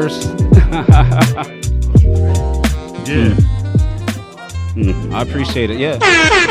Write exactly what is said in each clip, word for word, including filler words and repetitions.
Yeah. Mm, I appreciate it. Yeah.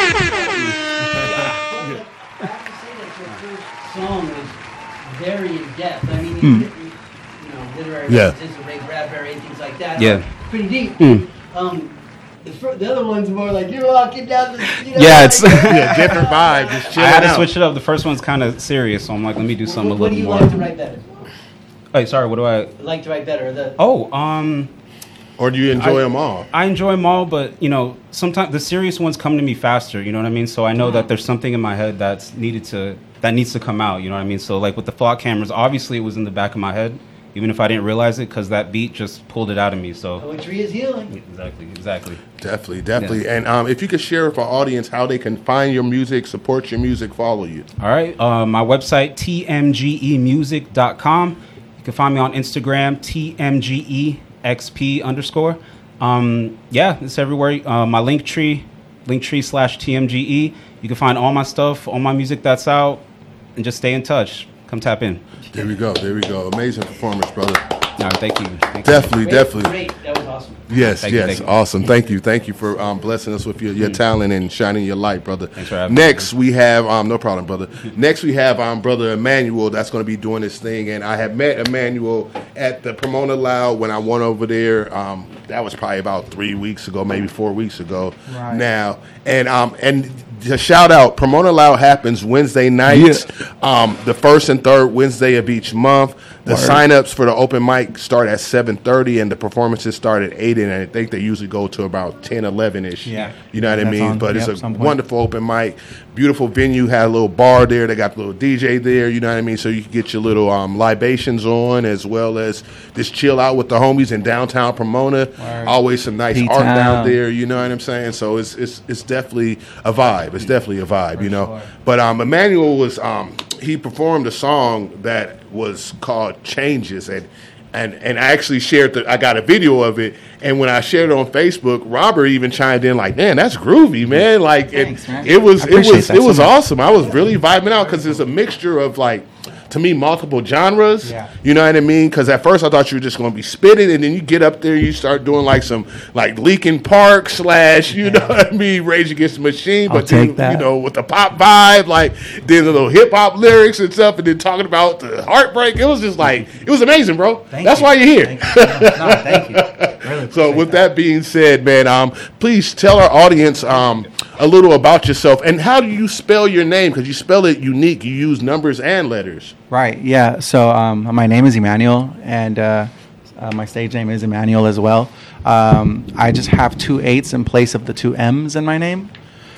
Song was very in depth. I mean, Mm. you, you know, literary Yeah. references to Ray Bradbury and things like that. Yeah. Are pretty deep. Mm. Um, the, fir- the other one's more like you're walking down the. You know, Yeah, it's- like, Yeah, different vibe. Just I chilling had to out. switch it up. The first one's kind of serious, so I'm like, let me do something what, a what little do you more. like to write better? Hey, sorry. What do I? Like to write better? The, Oh, um. Or do you enjoy I- them all? I enjoy them all, but you know, sometimes the serious ones come to me faster. You know what I mean? So I know that there's something in my head that's needed to that needs to come out. You know what I mean? So like with the flock cameras, obviously it was in the back of my head, even if I didn't realize it, because that beat just pulled it out of me. So Poetry is healing. exactly, exactly. Definitely, definitely. And um, if you could share with our audience how they can find your music, support your music, follow you. All right, uh, my website t m g e music dot com. You can find me on Instagram t m g e x p underscore. Um, yeah, it's everywhere. Uh, my link tree, link tree slash T M G E. You can find all my stuff, all my music that's out, and just stay in touch. Come tap in. There we go. There we go. Amazing performance, brother. All right, thank you. Thank you. Definitely, Great, definitely. Great. That was awesome. Yes, Thank you, yes, thank you. awesome. Thank you, thank you for um, blessing us with your, your talent and shining your light, brother. Thanks for having me. Next, we have um, no problem, brother. Next, we have um, brother Emmanuel that's going to be doing this thing, and I have met Emmanuel at the Pomona Loud when I went over there. Um, that was probably about three weeks ago, maybe four weeks ago. Right. Now, and um, and to shout out, Pomona Loud happens Wednesday nights, um, the first and third Wednesday of each month. The sign-ups for the open mic start at seven thirty, and the performances start at eight, and I think they usually go to about ten, eleven-ish. Yeah. You know what I That's mean? on- But yep, it's a some point. wonderful open mic. Beautiful venue. Had a little bar there. They got the little D J there. You know what I mean? So you can get your little um, libations on, as well as just chill out with the homies in downtown Pomona. Word. Always some nice art P-town. down there. You know what I'm saying? So it's it's it's definitely a vibe. It's definitely a vibe. You know. sure. But um, Emmanuel was um, he performed a song that was called Changes, and and and I actually shared the I got a video of it, and when I shared it on Facebook, Robert even chimed in like, "Man, that's groovy, man!" Like Thanks, it, man. it was I it appreciate was that it so was much. awesome. I was really vibing out because it's a mixture of like. To me, multiple genres. Yeah. You know what I mean? Because at first I thought you were just going to be spitting, and then you get up there, you start doing like some like Linkin Park slash, you know what I mean, Rage Against the Machine, I'll but then take that. you know with the pop vibe, like then the little hip hop lyrics and stuff, and then talking about the heartbreak. It was just like it was amazing, bro. Thank That's you. why you're here. Thank you. No, thank you. Really So appreciate with that being said, man, um, please tell our audience um, a little about yourself and how do you spell your name? Because you spell it unique. You use numbers and letters. Right, yeah. So um, my name is Emmanuel, and uh, uh, my stage name is Emmanuel as well. Um, I just have two eights in place of the two M's in my name.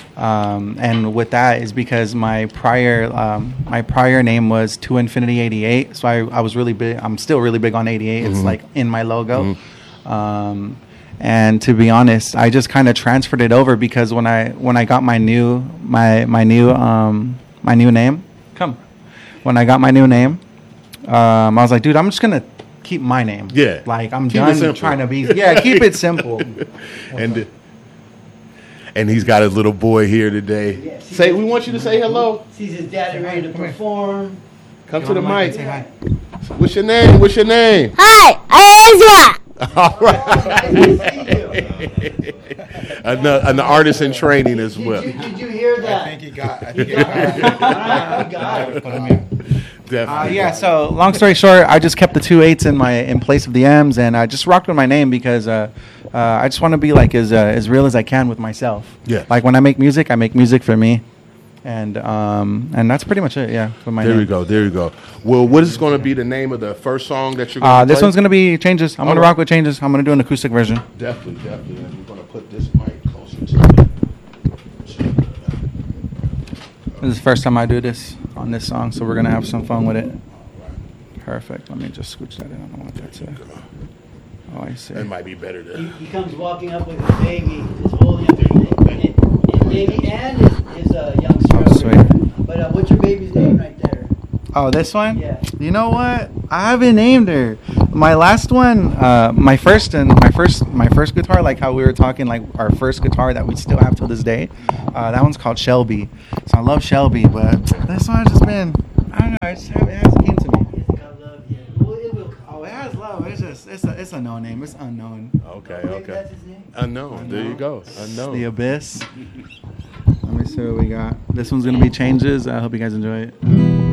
Um, and with that is because my prior um, my prior name was To Infinity eighty-eight, so I, I was really big. I'm still really big on eighty-eight. It's like in my logo. Um, and to be honest, I just kind of transferred it over because when I when I got my new my my new um, my new name, come when I got my new name, um, I was like, dude, I'm just gonna keep my name. Yeah. like I'm Keep it done simple. trying to be. Yeah, keep it simple. And and he's got his little boy here today. Yes. Say, we want you to say hello. Sees his daddy ready to perform. Come to the mic. Say hi. What's your name? What's your name? Hi, I'm Ezra. All right. Nice to see you. an, an artist in training as well. Did you, did you hear that? I think he got. I You think he got. got it. You got it. Put him in. Uh, Definitely. yeah. So long story short, I just kept the two eights in my in place of the M's, and I just rocked with my name because uh, uh, I just want to be like as uh, as real as I can with myself. Yeah. Like when I make music, I make music for me, and um and that's pretty much it. Yeah. With my There name. we go. There we go. Well, what is going to be the name of the first song that you're going Uh, to this one's gonna be Changes. I'm gonna Alright. rock with Changes. I'm gonna do an acoustic version. Definitely, definitely. And we're going to put this mic closer to me. This is the first time I do this on this song, so we're gonna have some fun with it. Perfect. Let me just scooch that in. I don't want that to. Oh, I see. It might be better He, to. he comes walking up with his baby, just holding up his, his, his baby and his, his uh, youngster. Oh, over sweet. there. But uh, what's your baby's name right there? Oh, this one? Yeah. You know what? I haven't named her. My last one, uh, my first and my first, my first guitar, like how we were talking, like our first guitar that we still have till this day. Uh, that one's called Shelby. So I love Shelby, but this one's just been, I don't know, it just haven't, it hasn't came to me. It's got love, yeah. Well, it will come. Oh, it has love. It's just, it's a it's a no name. It's unknown. Okay, Maybe okay. that's his name. Unknown. There you go. Unknown. The Abyss. Let me see what we got. This one's gonna be changes. I hope you guys enjoy it.